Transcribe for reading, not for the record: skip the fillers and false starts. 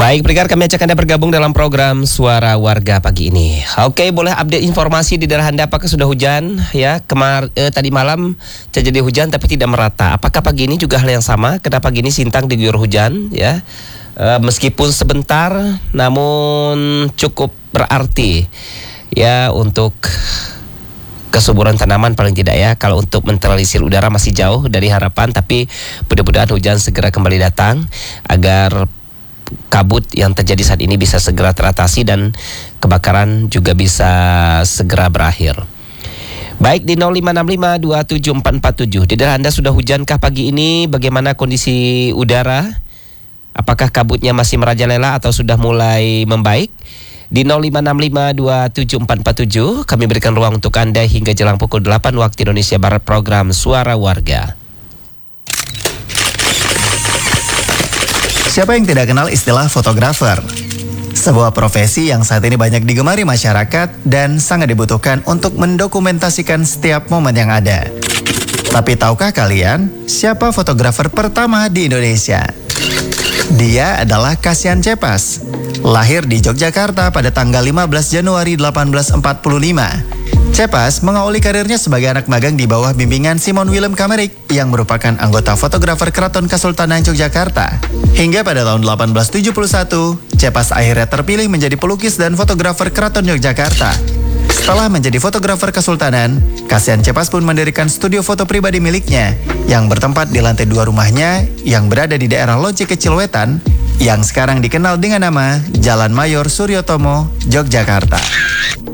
Baik, pendengar, kami ajak Anda bergabung dalam program Suara Warga pagi ini. Oke, boleh update informasi di daerah Anda, apakah sudah hujan? Ya, tadi malam terjadi hujan tapi tidak merata. Apakah pagi ini juga hal yang sama? Karena pagi ini Sintang diguyur hujan, ya. Meskipun sebentar, namun cukup berarti ya untuk kesuburan tanaman paling tidak ya. Kalau untuk menetralisir udara masih jauh dari harapan, tapi mudah-mudahan hujan segera kembali datang agar kabut yang terjadi saat ini bisa segera teratasi dan kebakaran juga bisa segera berakhir. Baik, di 0565274447, di daerah Anda sudah hujankah pagi ini? Bagaimana kondisi udara? Apakah kabutnya masih merajalela atau sudah mulai membaik? Di 0565274447 kami berikan ruang untuk Anda hingga jelang pukul 8 waktu Indonesia Barat, program Suara Warga. Siapa yang tidak kenal istilah fotografer? Sebuah profesi yang saat ini banyak digemari masyarakat dan sangat dibutuhkan untuk mendokumentasikan setiap momen yang ada. Tapi tahukah kalian siapa fotografer pertama di Indonesia? Dia adalah Kasian Cepas. Lahir di Yogyakarta pada tanggal 15 Januari 1845. Cepas mengawali karirnya sebagai anak magang di bawah bimbingan Simon Willem Kamerik yang merupakan anggota fotografer Keraton Kesultanan Yogyakarta. Hingga pada tahun 1871, Cepas akhirnya terpilih menjadi pelukis dan fotografer Keraton Yogyakarta. Setelah menjadi fotografer Kesultanan, Kasian Cepas pun mendirikan studio foto pribadi miliknya yang bertempat di lantai 2 rumahnya yang berada di daerah Loji Kecil Wetan yang sekarang dikenal dengan nama Jalan Mayor Suryotomo, Yogyakarta.